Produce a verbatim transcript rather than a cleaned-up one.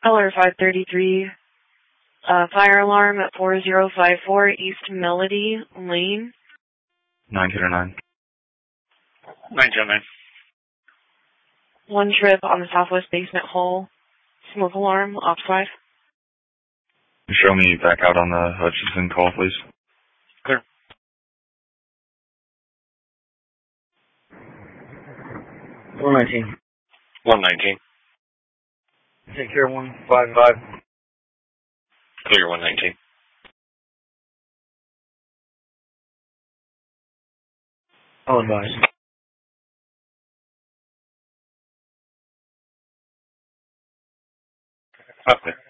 L R five thirty-three, uh, fire alarm at four zero five four East Melody Lane. nine two nine. nine two nine. One trip on the southwest basement hall. Smoke alarm, ops five. Show me back out on the Hutchinson call, please. Clear. one nineteen. one nineteen. Take care, one five five. Clear, one nineteen. I'll advise. Okay.